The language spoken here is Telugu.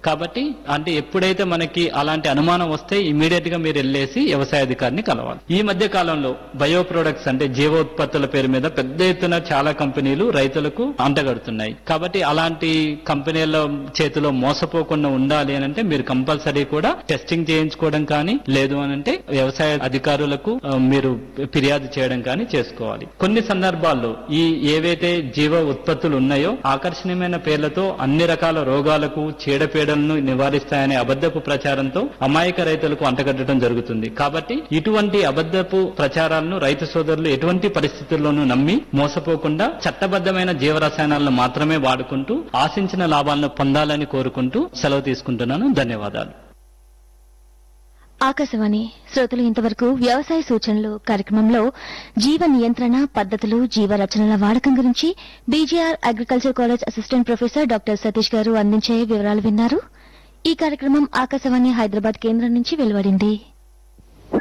కాబట్టి అంటే ఎప్పుడైతే మనకి అలాంటి అనుమానం వస్తే ఇమీడియట్ గా మీరు వెళ్ళేసి వ్యవసాయ అధికారిని కలవాలి. ఈ మధ్య కాలంలో బయో ప్రొడక్ట్స్ అంటే జీవోత్పత్తుల పేరు మీద పెద్ద ఎత్తున చాలా కంపెనీలు రైతులకు అంటగడుతున్నాయి. కాబట్టి అలాంటి కంపెనీల చేతిలో మోసపోకుండా ఉండాలి అని అంటే మీరు కంపల్సరీ కూడా టెస్టింగ్ చేయించుకోవడం కానీ లేదు అని అంటే వ్యవసాయ అధికారులకు మీరు ఫిర్యాదు చేయడం కానీ చేసుకోవాలి. కొన్ని సందర్భాల్లో ఈ ఏవైతే జీవ ఉత్పత్తులు ఉన్నాయో ఆకర్షణీయమైన పేర్లతో అన్ని రకాల రోగాలకు చీడపీడలను నివారిస్తాయనే అబద్ధపు ప్రచారంతో అమాయక రైతులకు అంటగట్టడం జరుగుతుంది. కాబట్టి ఇటువంటి అబద్ధపు ప్రచారాలను రైతు సోదరులు ఎటువంటి పరిస్థితుల్లోనూ నమ్మి మోసపోకుండా చట్టబద్ధమైన జీవరసాయనాలను మాత్రమే వాడుకుంటూ ఆశించిన లాభాలను పొందాలని కోరుకుంటూ సెలవు తీసుకుంటున్నాను. ధన్యవాదాలు. ఆకాశవాణి శ్రోతలు ఇంతవరకు వ్యవసాయ సూచనలు కార్యక్రమంలో జీవ నియంత్రణ పద్ధతులు జీవ రచనల వాడకం గురించి BGR agriculture college assistant professor doctor Satish గారు అందించే వివరాలు విన్నారు. ఈ కార్యక్రమం ఆకాశవాణి హైదరాబాద్ కేంద్రం నుంచి వెలువడింది.